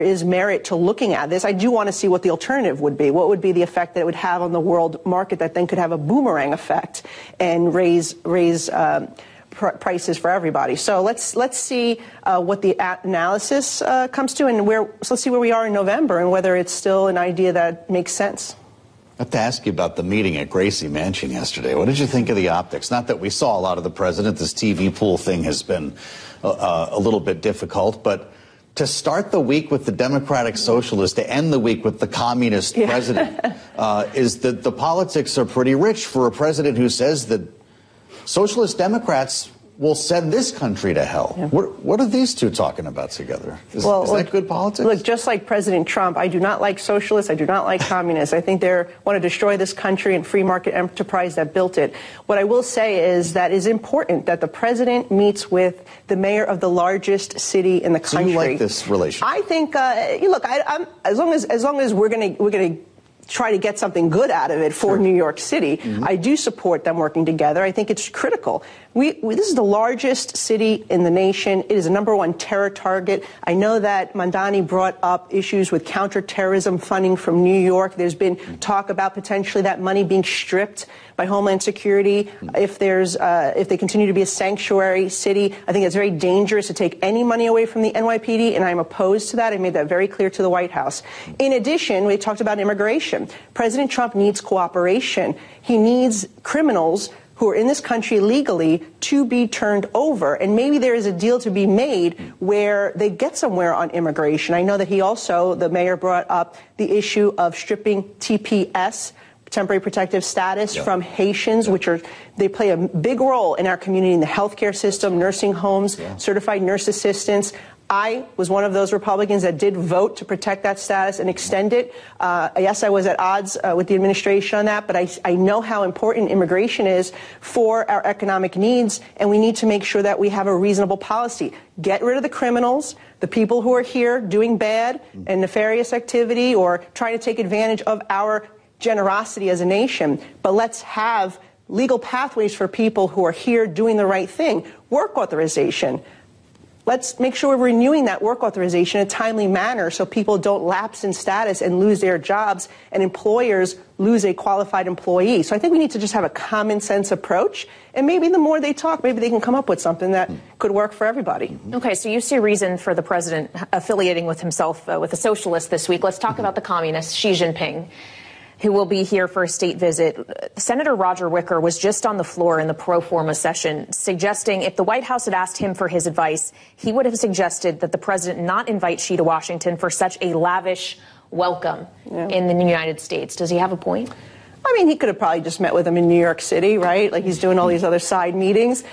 is merit to looking at this. I do want to see what the alternative would be. What would be the effect that it would have on the world market that then could have a boomerang effect and raise prices for everybody. So let's see what the analysis comes to, and so let's see where we are in November and whether it's still an idea that makes sense. I have to ask you about the meeting at Gracie Mansion yesterday. What did you think of the optics? Not that we saw a lot of the president. This TV pool thing has been a little bit difficult, but to start the week with the Democratic Socialist, to end the week with the Communist president, is that the politics are pretty rich for a president who says that Socialist Democrats will send this country to hell. Yeah. What are these two talking about together? Is that good politics? Look, just like President Trump, I do not like socialists. I do not like communists. I think they want to destroy this country and free market enterprise that built it. What I will say is that it's important that the president meets with the mayor of the largest city in the country. So you like this relationship? I think, look, as long as we're going to try to get something good out of it for New York City. Mm-hmm. I do support them working together. I think it's critical. This is the largest city in the nation. It is a #1 terror target. I know that Mandani brought up issues with counterterrorism funding from New York. There's been talk about potentially that money being stripped by Homeland Security if they continue to be a sanctuary city. I think it's very dangerous to take any money away from the NYPD, and I'm opposed to that. I made that very clear to the White House. In addition, we talked about immigration. President Trump needs cooperation. He needs criminals who are in this country legally to be turned over. And maybe there is a deal to be made where they get somewhere on immigration. I know that the mayor brought up the issue of stripping TPS, temporary protective status, from Haitians, they play a big role in our community, in the healthcare system, nursing homes, certified nurse assistants. I was one of those Republicans that did vote to protect that status and extend it. Yes, I was at odds with the administration on that, but I know how important immigration is for our economic needs, and we need to make sure that we have a reasonable policy. Get rid of the criminals, the people who are here doing bad and nefarious activity or trying to take advantage of our generosity as a nation, but let's have legal pathways for people who are here doing the right thing. Work authorization. Let's make sure we're renewing that work authorization in a timely manner so people don't lapse in status and lose their jobs and employers lose a qualified employee. So I think we need to just have a common sense approach. And maybe the more they talk, maybe they can come up with something that could work for everybody. Okay, so you see a reason for the president affiliating with himself with a socialist this week. Let's talk about the communist, Xi Jinping, who will be here for a state visit. Senator Roger Wicker was just on the floor in the pro forma session suggesting if the White House had asked him for his advice, he would have suggested that the president not invite Xi to Washington for such a lavish welcome in the United States. Does he have a point? I mean, he could have probably just met with him in New York City, right? Like he's doing all these other side meetings.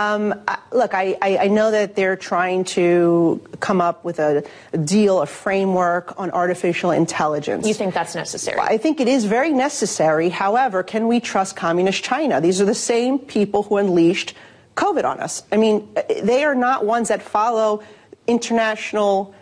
Look, I know that they're trying to come up with a deal, a framework on artificial intelligence. You think that's necessary? I think it is very necessary. However, can we trust communist China? These are the same people who unleashed COVID on us. I mean, they are not ones that follow international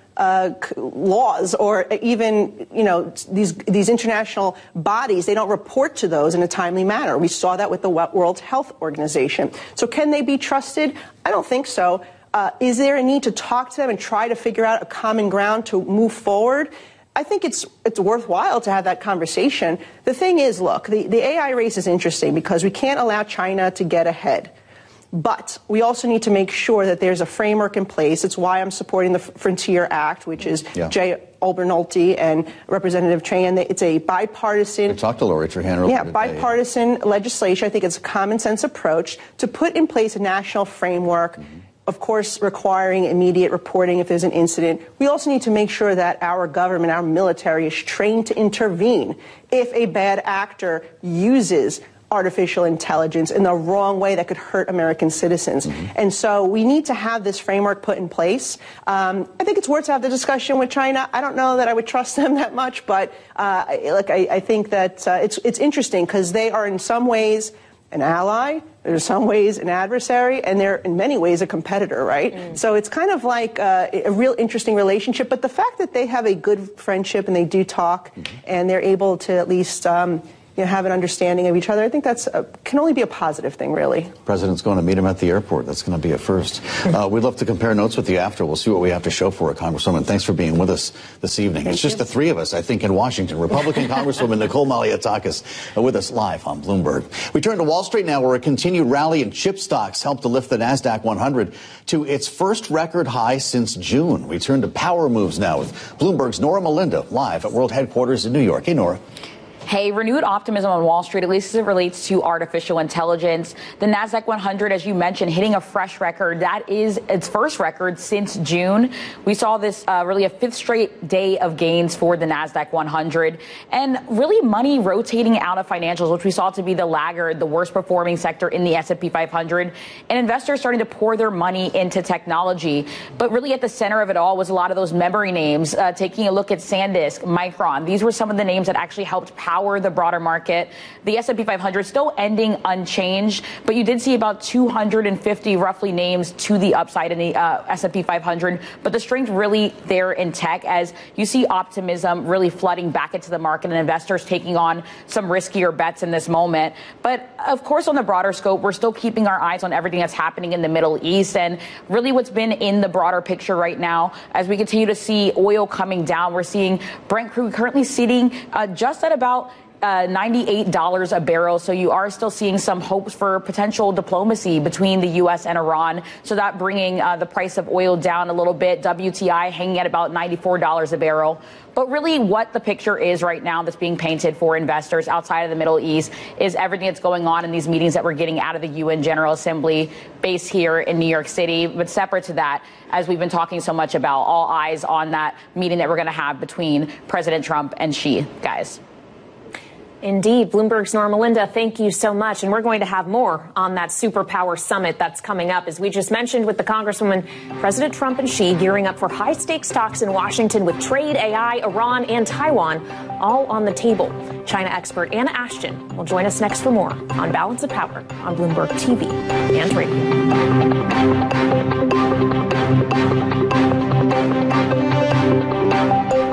laws or even, these international bodies. They don't report to those in a timely manner. We saw that with the World Health Organization. So can they be trusted? I don't think so. Is there a need to talk to them and try to figure out a common ground to move forward? I think it's worthwhile to have that conversation. The thing is, look, the AI race is interesting because we can't allow China to get ahead. But we also need to make sure that there's a framework in place. It's why I'm supporting the Frontier Act, which is Jay Olbernolte and Representative Tran. It's a bipartisan. I talked to Lori Trahan bipartisan legislation. I think it's a common sense approach to put in place a national framework. Of course, requiring immediate reporting if there's an incident. We also need to make sure that our government, our military, is trained to intervene if a bad actor uses artificial intelligence in the wrong way that could hurt American citizens. And so we need to have this framework put in place. I think it's worth to have the discussion with China. I don't know that I would trust them that much, but I think that it's interesting because they are in some ways an ally, they're in some ways an adversary, and they're in many ways a competitor, right? So it's kind of like a real interesting relationship. But the fact that they have a good friendship and they do talk and they're able to at least have an understanding of each other. I think that's can only be a positive thing, really. President's going to meet him at the airport. That's going to be a first. We'd love to compare notes with you after. We'll see what we have to show for it, Congresswoman. Thanks for being with us this evening. It's just the three of us, I think, in Washington. Republican Congresswoman Nicole Malliotakis with us live on Bloomberg. We turn to Wall Street now, where a continued rally in chip stocks helped to lift the NASDAQ 100 to its first record high since June. We turn to power moves now with Bloomberg's Nora Melinda live at World Headquarters in New York. Hey, Nora. Hey, renewed optimism on Wall Street, at least as it relates to artificial intelligence. The NASDAQ 100, as you mentioned, hitting a fresh record. That is its first record since June. We saw this really a fifth straight day of gains for the NASDAQ 100. And really money rotating out of financials, which we saw to be the laggard, the worst performing sector in the S&P 500. And investors starting to pour their money into technology. But really at the center of it all was a lot of those memory names. Taking a look at SanDisk, Micron. These were some of the names that actually helped power the broader market. The S&P 500 still ending unchanged, but you did see about 250 roughly names to the upside in the S&P 500. But the strength really there in tech, as you see optimism really flooding back into the market and investors taking on some riskier bets in this moment. But of course, on the broader scope, we're still keeping our eyes on everything that's happening in the Middle East, and really what's been in the broader picture right now as we continue to see oil coming down. We're seeing Brent crude currently sitting just at about $98 a barrel. So you are still seeing some hopes for potential diplomacy between the U.S. and Iran. So that bringing the price of oil down a little bit. WTI hanging at about $94 a barrel. But really what the picture is right now that's being painted for investors outside of the Middle East is everything that's going on in these meetings that we're getting out of the UN General Assembly base here in New York City. But separate to that, as we've been talking so much about, all eyes on that meeting that we're going to have between President Trump and Xi, guys. Indeed. Bloomberg's Nora Melinda, thank you so much. And we're going to have more on that superpower summit that's coming up. As we just mentioned with the Congresswoman, President Trump and Xi gearing up for high-stakes talks in Washington with trade, AI, Iran, and Taiwan all on the table. China expert Anna Ashton will join us next for more on Balance of Power on Bloomberg TV and radio.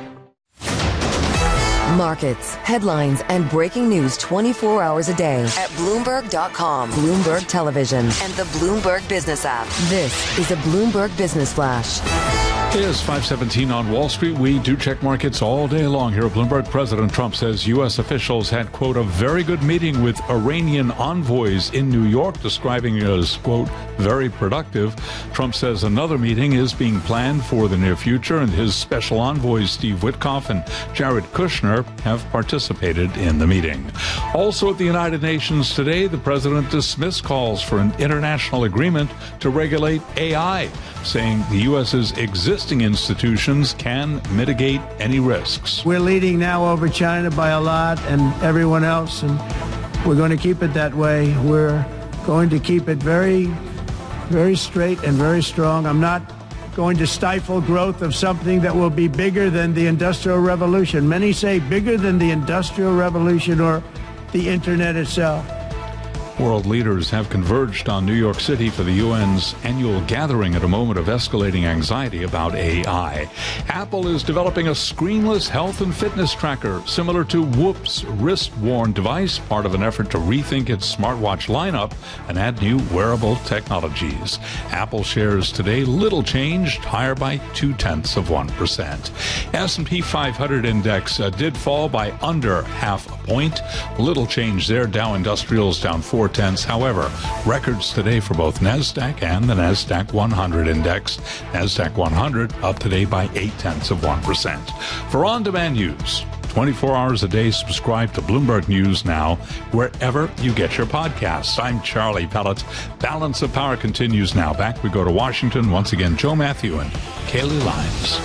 Markets, headlines, and breaking news 24 hours a day at Bloomberg.com, Bloomberg Television, and the Bloomberg Business app. This is a Bloomberg Business Flash. It is 5:17 on Wall Street. We do check markets all day long here at Bloomberg. President Trump says U.S. officials had, quote, a very good meeting with Iranian envoys in New York, describing it as, quote, very productive. Trump says another meeting is being planned for the near future, and his special envoys, Steve Witkoff and Jared Kushner, have participated in the meeting. Also at the United Nations today, the president dismissed calls for an international agreement to regulate AI, saying the U.S.'s existing institutions can mitigate any risks. We're leading now over China by a lot and everyone else, and we're going to keep it that way. We're going to keep it very, very straight and very strong. I'm not going to stifle growth of something that will be bigger than the Industrial Revolution. Many say bigger than the Industrial Revolution or the Internet itself. World leaders have converged on New York City for the UN's annual gathering at a moment of escalating anxiety about AI. Apple is developing a screenless health and fitness tracker similar to Whoop's wrist-worn device, part of an effort to rethink its smartwatch lineup and add new wearable technologies. Apple shares today little changed, higher by 0.2%. S&P 500 index did fall by under half a point. Little change there. Dow Industrials down 0.4. However, records today for both NASDAQ and the NASDAQ 100 index. NASDAQ 100 up today by 0.8%. For on-demand news, 24 hours a day, subscribe to Bloomberg News Now, wherever you get your podcasts. I'm Charlie Pellet. Balance of Power continues now. Back we go to Washington. Once again, Joe Matthew and Kaylee Lyons.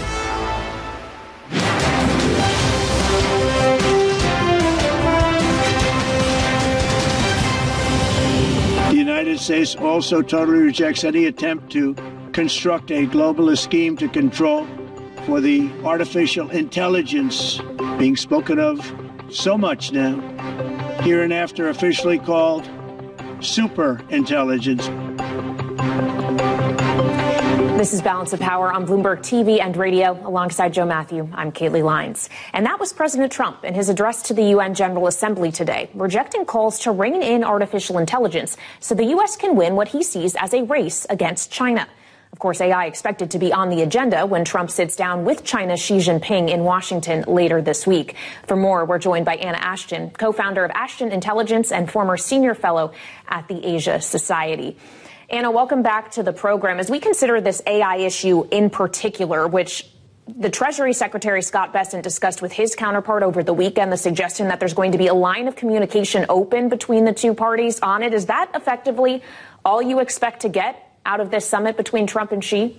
The United States also totally rejects any attempt to construct a globalist scheme to control for the artificial intelligence being spoken of so much now, hereinafter officially called super intelligence. This is Balance of Power on Bloomberg TV and radio. Alongside Joe Matthew, I'm Kaylee Lyons. And that was President Trump in his address to the UN General Assembly today, rejecting calls to rein in artificial intelligence so the U.S. can win what he sees as a race against China. Of course, AI expected to be on the agenda when Trump sits down with China's Xi Jinping in Washington later this week. For more, we're joined by Anna Ashton, co-founder of Ashton Intelligence and former senior fellow at the Asia Society. Anna, welcome back to the program. As we consider this AI issue in particular, which the Treasury Secretary Scott Bessent discussed with his counterpart over the weekend, the suggestion that there's going to be a line of communication open between the two parties on it, is that effectively all you expect to get out of this summit between Trump and Xi?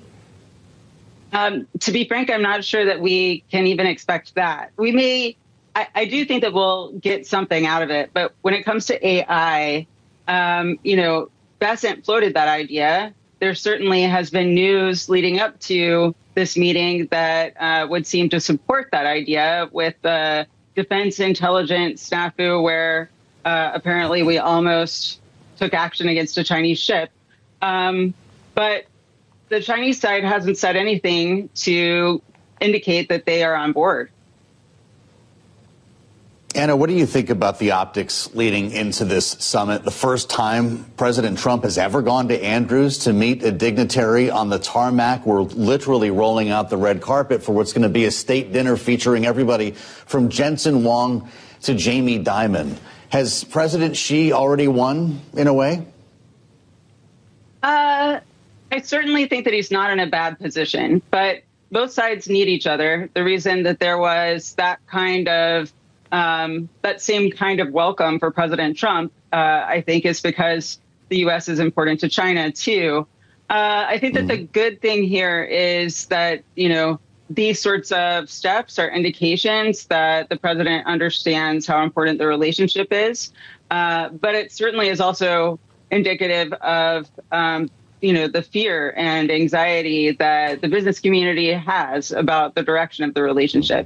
To be frank, I'm not sure that we can even expect that. We may, I do think that we'll get something out of it. But when it comes to AI, Bessent floated that idea. There certainly has been news leading up to this meeting that would seem to support that idea, with the defense intelligence snafu where apparently we almost took action against a Chinese ship. But the Chinese side hasn't said anything to indicate that they are on board. Anna, what do you think about the optics leading into this summit? The first time President Trump has ever gone to Andrews to meet a dignitary on the tarmac. We're literally rolling out the red carpet for what's going to be a state dinner featuring everybody from Jensen Huang to Jamie Dimon. Has President Xi already won in a way? I certainly think that he's not in a bad position, but both sides need each other. The reason that there was that kind of that same kind of welcome for President Trump, I think, is because the U.S. is important to China, too. I think that the good thing here is that, these sorts of steps are indications that the president understands how important the relationship is. But it certainly is also indicative of, the fear and anxiety that the business community has about the direction of the relationship.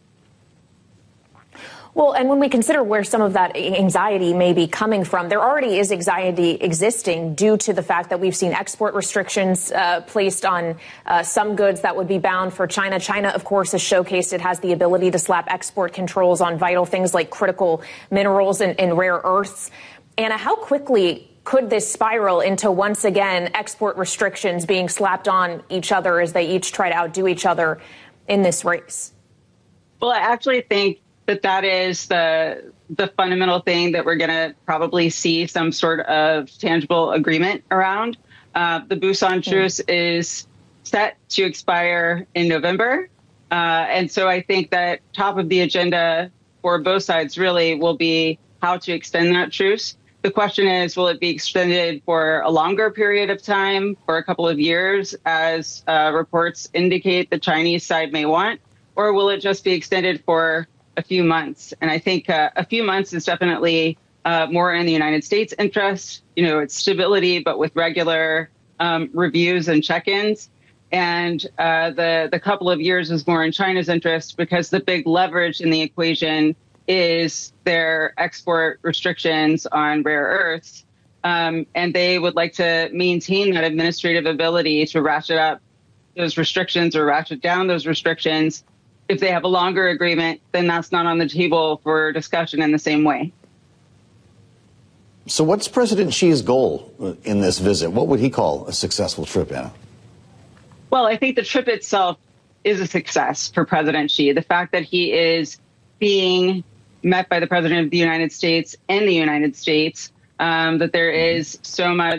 Well, and when we consider where some of that anxiety may be coming from, there already is anxiety existing due to the fact that we've seen export restrictions placed on some goods that would be bound for China. China, of course, has showcased it has the ability to slap export controls on vital things like critical minerals and rare earths. Anna, how quickly could this spiral into, once again, export restrictions being slapped on each other as they each try to outdo each other in this race? Well, I actually think that is the fundamental thing that we're going to probably see some sort of tangible agreement around. The Busan truce is set to expire in November. And so I think that top of the agenda for both sides really will be how to extend that truce. The question is, will it be extended for a longer period of time, for a couple of years, as reports indicate the Chinese side may want, or will it just be extended for a few months? And I think a few months is definitely more in the United States' interest. It's stability, but with regular reviews and check-ins. And the couple of years is more in China's interest because the big leverage in the equation is their export restrictions on rare earths. And they would like to maintain that administrative ability to ratchet up those restrictions or ratchet down those restrictions. If they have a longer agreement, then that's not on the table for discussion in the same way. So what's President Xi's goal in this visit? What would he call a successful trip, Anna? Well, I think the trip itself is a success for President Xi. The fact that he is being met by the President of the United States and the United States, that there is so much